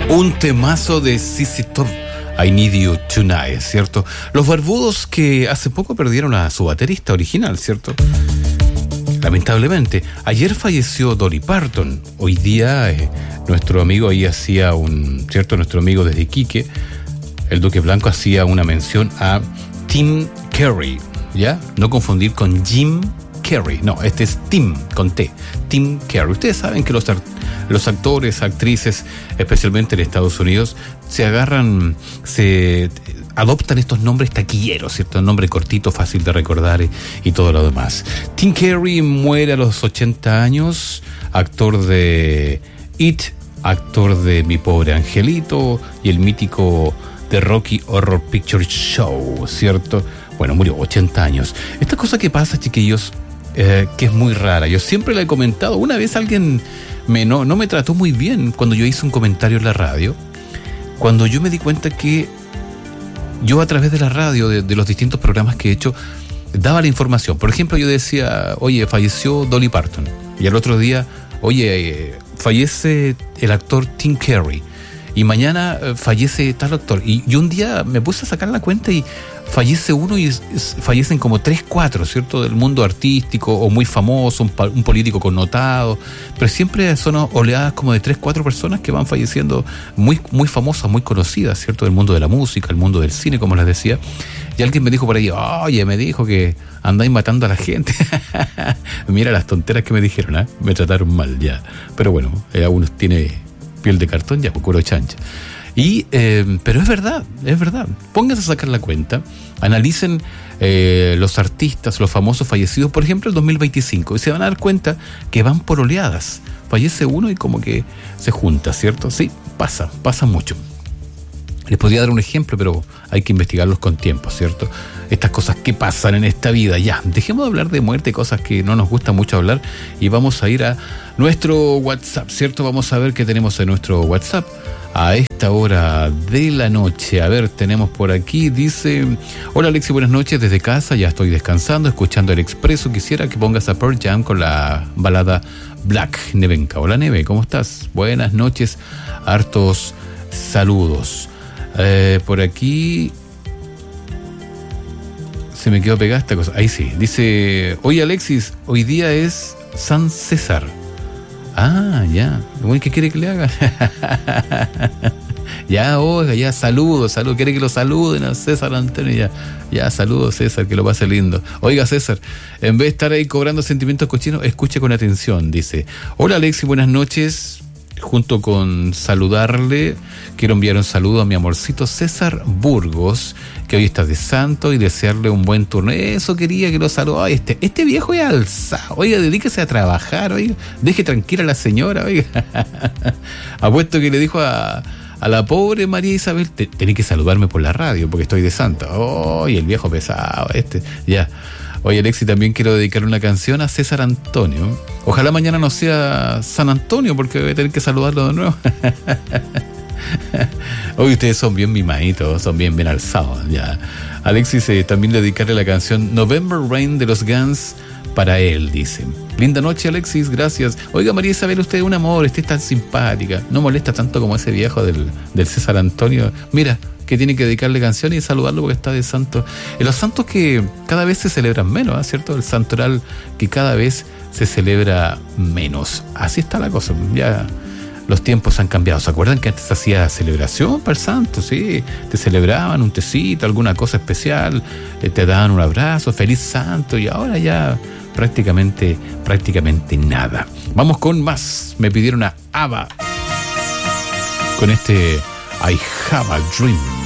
Un temazo de ZZ Top, I Need You Tonight, ¿cierto? Los barbudos que hace poco perdieron a su baterista original, ¿cierto? Lamentablemente. Ayer falleció Dolly Parton. Hoy día nuestro amigo ahí hacía ¿cierto? Nuestro amigo desde Iquique, el Duque Blanco, hacía una mención a Tim Curry, ¿ya? No confundir con Jim Carrey. No, este es Tim, con T. Tim Curry. Ustedes saben que los actores, actrices, especialmente en Estados Unidos, se adoptan estos nombres taquilleros, ¿cierto? Un nombre cortito, fácil de recordar y todo lo demás. Tim Curry muere a los 80 años, actor de It, actor de Mi Pobre Angelito y el mítico The Rocky Horror Picture Show, ¿cierto? Bueno, murió 80 años. Esta cosa que pasa, chiquillos, que es muy rara. Yo siempre la he comentado. Una vez alguien no me trató muy bien cuando yo hice un comentario en la radio, cuando yo me di cuenta que yo a través de la radio, de los distintos programas que he hecho, daba la información. Por ejemplo, yo decía, oye, falleció Dolly Parton, y al otro día, oye, fallece el actor Tim Curry, y mañana fallece tal actor, y un día me puse a sacar la cuenta y fallece uno y fallecen como 3, 4, ¿cierto? Del mundo artístico o muy famoso, un político connotado, pero siempre son oleadas como de 3, 4 personas que van falleciendo muy, muy famosas, muy conocidas, ¿cierto? Del mundo de la música, el mundo del cine, como les decía. Y alguien me dijo por ahí, oye, me dijo que andáis matando a la gente. Mira las tonteras que me dijeron, ¿eh? Me trataron mal ya. Pero bueno, uno tiene piel de cartón, ya, cuero chancha. Pero es verdad. Pónganse a sacar la cuenta, analicen los artistas, los famosos fallecidos, por ejemplo, el 2025, y se van a dar cuenta que van por oleadas. Fallece uno y como que se junta, ¿cierto? Sí, pasa mucho. Les podría dar un ejemplo, pero hay que investigarlos con tiempo, ¿cierto? Estas cosas que pasan en esta vida. Ya, dejemos de hablar de muerte, cosas que no nos gusta mucho hablar, y vamos a ir a nuestro WhatsApp, ¿cierto? Vamos a ver qué tenemos en nuestro WhatsApp a esta hora de la noche. A ver, tenemos por aquí, dice: hola Alexi, buenas noches desde casa, ya estoy descansando, escuchando El Expreso. Quisiera que pongas a Pearl Jam con la balada Black. Nevenka. Hola Neve, ¿cómo estás? Buenas noches, hartos saludos. Por aquí se me quedó pegada esta cosa. Ahí sí, dice: oye Alexis, hoy día es San César. Ah, ya. ¿Qué quiere que le haga? Ya, oiga, ya, saludos. ¿Quiere que lo saluden a César Antonio? Ya, saludos César, que lo pase lindo. Oiga César, en vez de estar ahí cobrando sentimientos cochinos, escuche con atención. Dice: hola Alexis, buenas noches. Junto con saludarle, quiero enviar un saludo a mi amorcito César Burgos, que hoy está de santo, y desearle un buen turno. Eso quería que lo saludara. Este viejo es alzado. Oiga, dedíquese a trabajar, oiga. Deje tranquila a la señora, oiga. Apuesto que le dijo a la pobre María Isabel: tenés que saludarme por la radio porque estoy de santo. Oye, el viejo pesado, ya. Oye, Alexi, también quiero dedicar una canción a César Antonio. Ojalá mañana no sea San Antonio, porque voy a tener que saludarlo de nuevo. Hoy ustedes son bien mimaditos, son bien alzados. Ya. Alexis, también dedicarle la canción November Rain de los Guns para él, dice. Linda noche, Alexis, gracias. Oiga, María Isabel, usted es un amor, usted es tan simpática. No molesta tanto como ese viejo del César Antonio. Mira, que tiene que dedicarle canciones y saludarlo porque está de santo. Los santos que cada vez se celebran menos, ¿cierto? El santoral que cada vez se celebra menos. Así está la cosa. Ya los tiempos han cambiado. ¿Se acuerdan que antes se hacía celebración para el santo? Sí, te celebraban un tecito, alguna cosa especial, te daban un abrazo, feliz santo, y ahora ya prácticamente nada. Vamos con más. Me pidieron a ABBA con este I Have a Dream.